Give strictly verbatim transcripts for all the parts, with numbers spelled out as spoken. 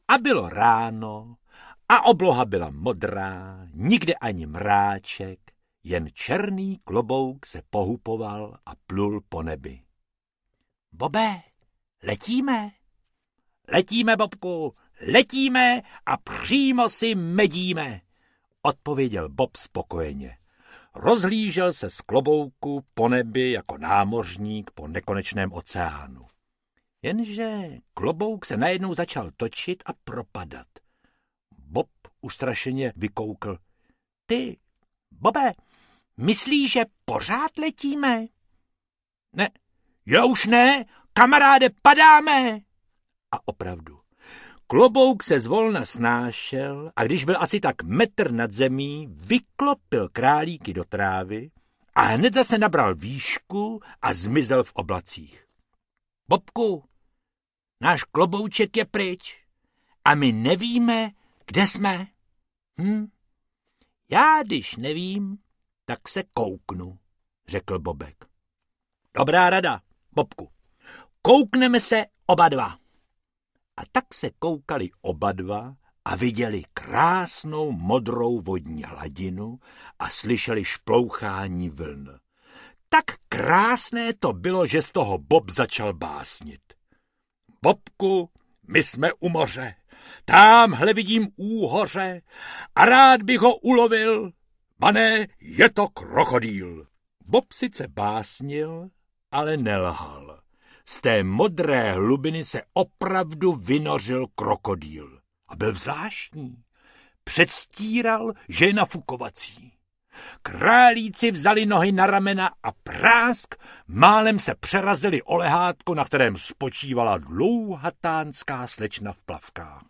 A bylo ráno a obloha byla modrá, nikde ani mráček, jen černý klobouk se pohupoval a plul po nebi. Bobe, letíme? Letíme, Bobku, letíme a přímo si medíme, odpověděl Bob spokojeně. Rozhlížel se z klobouku po nebi jako námořník po nekonečném oceánu. Jenže klobouk se najednou začal točit a propadat. Bob ustrašeně vykoukl. Ty, Bobe, myslíš, že pořád letíme? Ne, já už ne, kamaráde, padáme. A opravdu, klobouk se zvolna snášel a když byl asi tak metr nad zemí, vyklopil králíky do trávy a hned zase nabral výšku a zmizel v oblacích. Bobku, náš klobouček je pryč a my nevíme, kde jsme. Hm? Já, když nevím, tak se kouknu, řekl Bobek. Dobrá rada, Bobku. Koukneme se oba dva. A tak se koukali oba dva a viděli krásnou modrou vodní hladinu a slyšeli šplouchání vln. Tak krásné to bylo, že z toho Bob začal básnit. Bobku, my jsme u moře, támhle vidím úhoře a rád bych ho ulovil, pane, je to krokodýl. Bob sice básnil, ale nelhal. Z té modré hlubiny se opravdu vynořil krokodýl a byl zvláštní. Předstíral, že je nafukovací. Králíci vzali nohy na ramena a prásk, málem se přerazili o lehátko, na kterém spočívala dlouhatánská slečna v plavkách.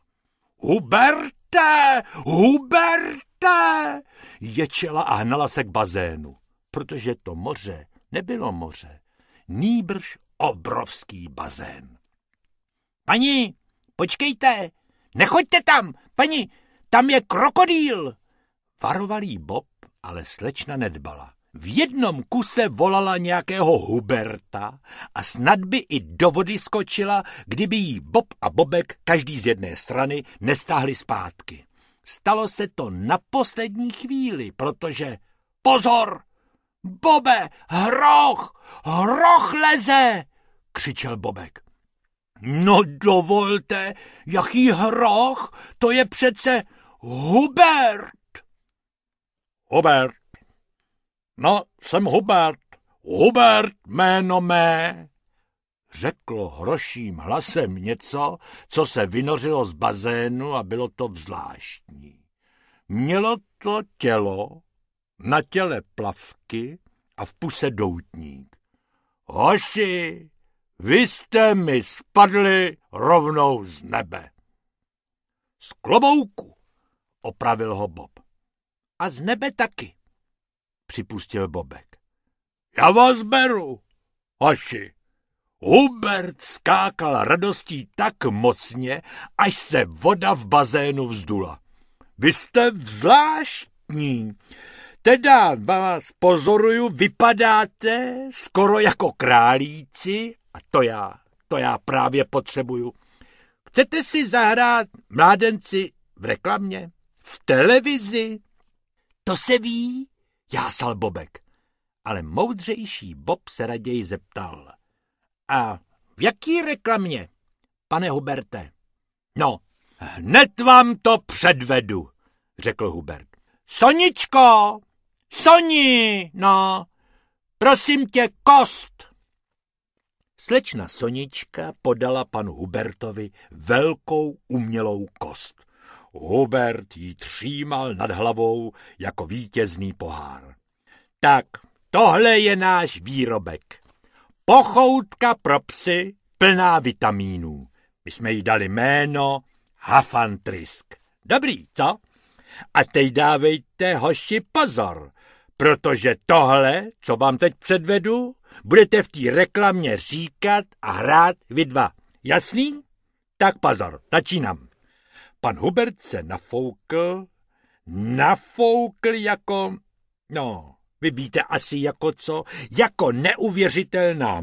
Huberte, Huberte, ječela a hnala se k bazénu, protože to moře nebylo moře, nýbrž obrovský bazén. Paní, počkejte, nechoďte tam, paní, tam je krokodýl, varoval jí Bob, ale slečna nedbala. V jednom kuse volala nějakého Huberta a snad by i do vody skočila, kdyby jí Bob a Bobek každý z jedné strany nestáhli zpátky. Stalo se to na poslední chvíli, protože pozor! Bobe, hroch, hroch leze, křičel Bobek. No dovolte, jaký hroch, to je přece Hubert. Hubert, no jsem Hubert, Hubert jméno mé, řeklo hroším hlasem něco, co se vynořilo z bazénu a bylo to zvláštní. Mělo to tělo, na těle plavky a v puse doutník. Hoši, vy jste mi spadli rovnou z nebe. Z klobouku, opravil ho Bob. A z nebe taky, připustil Bobek. Já vás beru, hoši. Hubert skákal radostí tak mocně, až se voda v bazénu vzdula. Vy jste zvláštní. Teda vás pozoruju, vypadáte skoro jako králíci a to já, to já právě potřebuju. Chcete si zahrát, mládenci, v reklamě? V televizi? To se ví, jásal Bobek. Ale moudřejší Bob se raději zeptal. A v jaký reklamě, pane Huberte? No, hned vám to předvedu, řekl Hubert. Soničko, Soni, no, prosím tě, kost. Slečna Sonička podala panu Hubertovi velkou umělou kost. Hubert ji třímal nad hlavou jako vítězný pohár. Tak, tohle je náš výrobek. Pochoutka pro psy plná vitamínů. My jsme jí dali jméno Hafantrisk. Dobrý, co? A teď dávejte, hoši, pozor, protože tohle, co vám teď předvedu, budete v té reklamě říkat a hrát vy dva. Jasný? Tak pozor, začínám. Pan Hubert se nafoukl, nafoukl jako, no, vy víte asi jako co, jako neuvěřitelná